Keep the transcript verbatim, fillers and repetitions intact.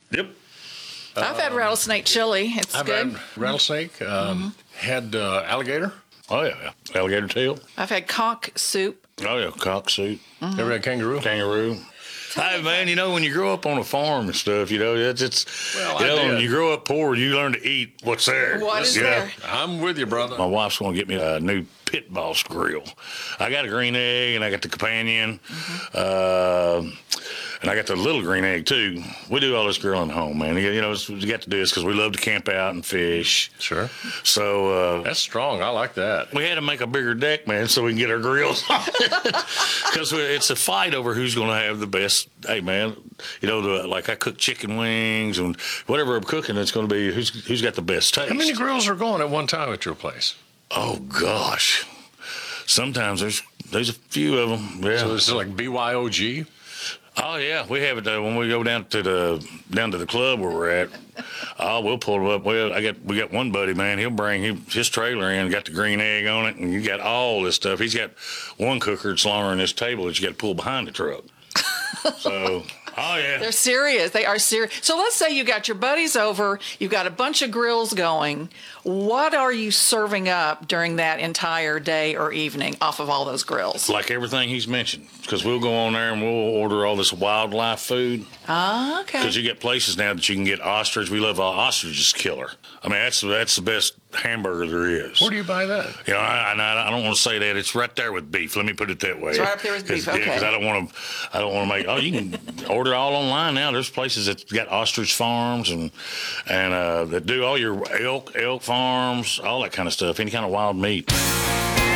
Yep. I've had rattlesnake chili. It's I've good. had rattlesnake, um, had uh, alligator. Oh, yeah, yeah. Alligator tail. I've had conch soup. Oh, yeah, cock soup. Ever had kangaroo? Kangaroo. Hey, man, you know, when you grow up on a farm and stuff, you know, it's, it's Well, you I know, did. when you grow up poor, you learn to eat what's there. What is you know? there? I'm with you, brother. My wife's going to get me a new Pit Boss grill. I got a green egg, and I got the companion, uh, and I got the little green egg, too. We do all this grilling at home, man. You know, it's- we got to do this because we love to camp out and fish. Sure. So uh, That's strong. I like that. we had to make a bigger deck, man, so we can get our grills on it. Because it's a fight over who's going to have the best. Hey, man, you know, the, like I cook chicken wings and whatever I'm cooking, it's going to be who's who's got the best taste. How many grills are going at one time at your place? Oh gosh, sometimes there's there's a few of them. Yeah. So this is like B Y O G. Oh yeah, we have it uh, when we go down to the down to the club where we're at. Oh, we'll pull it up. Well, I got we got one buddy, man. He'll bring his, his trailer in, got the green egg on it, and you got all this stuff. He's got one cooker that's longer than this table that you got to pull behind the truck. So, oh yeah, They're serious. They are serious. So let's say you got your buddies over, you've got a bunch of grills going. What are you serving up during that entire day or evening off of all those grills? like everything he's mentioned, because we'll go on there and we'll order all this wildlife food. Ah, okay. Because you get places now that you can get ostrich. We love uh, ostrich's killer. I mean, that's that's the best hamburger there is. Where do you buy that? You know, I, I, I don't want to say that. It's right there with beef. Let me put it that way. It's right up there with beef, 'Cause- Yeah, because okay. I don't want to. I don't want to make. Oh, you can order all online now. There's places that got ostrich farms and and uh, that do all your elk elk farms, all that kind of stuff. Any kind of wild meat.